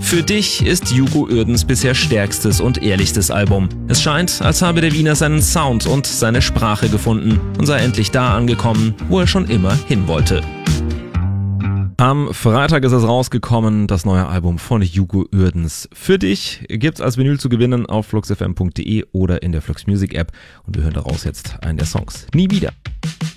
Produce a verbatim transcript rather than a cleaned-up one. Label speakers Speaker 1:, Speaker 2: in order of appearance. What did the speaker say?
Speaker 1: Für dich ist Hugo Uerdens bisher stärkstes und ehrlichstes Album. Es scheint, als habe der Wiener seinen Sound und seine Sprache gefunden und sei endlich da angekommen, wo er schon immer hin wollte. Am Freitag ist es rausgekommen, das neue Album von Hugo Uerdens. Für dich gibt's als Vinyl zu gewinnen auf flux f m punkt d e oder in der Flux Music App und wir hören daraus jetzt einen der Songs. Nie wieder.